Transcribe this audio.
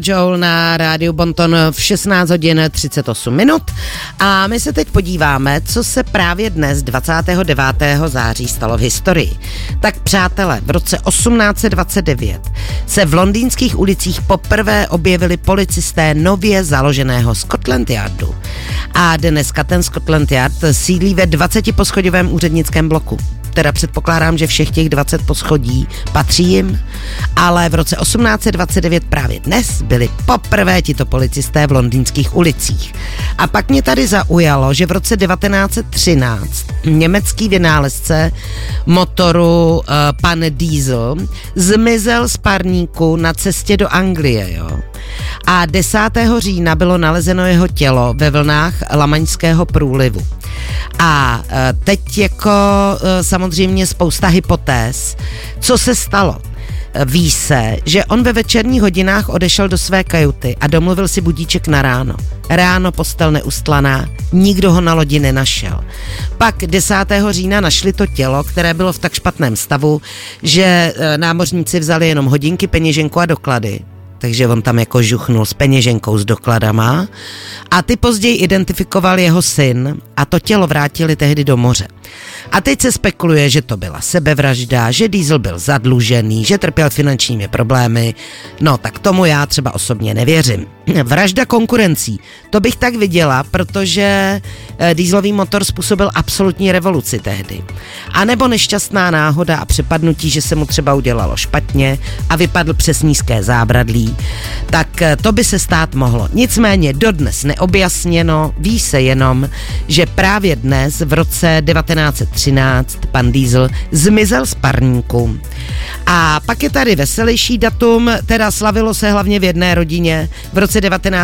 Joel na rádiu Bonton v 16 hodin 38 minut a my se teď podíváme, co se právě dnes 29. září stalo v historii. Tak přátelé, v roce 1829 se v londýnských ulicích poprvé objevili policisté nově založeného Scotland Yardu. A dneska ten Scotland Yard sídlí ve 20poschodovém úřednickém bloku. Teda předpokládám, že všech těch 20 poschodí patří jim, ale v roce 1829 právě dnes byli poprvé tito policisté v londýnských ulicích. A pak mě tady zaujalo, že v roce 1913 německý vynálezce motoru pan Diesel zmizel z parníku na cestě do Anglie, jo. A 10. října bylo nalezeno jeho tělo ve vlnách Lamaňského průlivu. A teď jako samozřejmě spousta hypotéz, co se stalo. Ví se, že on ve večerních hodinách odešel do své kajuty a domluvil si budíček na ráno. Ráno postel neustlaná, nikdo ho na lodi nenašel. Pak 10. října našli to tělo, které bylo v tak špatném stavu, že námořníci vzali jenom hodinky, peněženku a doklady. Takže on tam jako žuchnul s peněženkou s dokladama a ty později identifikoval jeho syn a to tělo vrátili tehdy do moře. A teď se spekuluje, že to byla sebevražda, že Diesel byl zadlužený, že trpěl finančními problémy. No tak tomu já třeba osobně nevěřím. Vražda konkurencí, to bych tak viděla, protože dieselový motor způsobil absolutní revoluci tehdy. A nebo nešťastná náhoda a přepadnutí, že se mu třeba udělalo špatně a vypadl přes nízké zábradlí, tak to by se stát mohlo. Nicméně dodnes neobjasněno, ví se jenom, že právě dnes v roce 1913 pan Diesel zmizel z parníku. A pak je tady veselější datum, teda slavilo se hlavně v jedné rodině v roce 19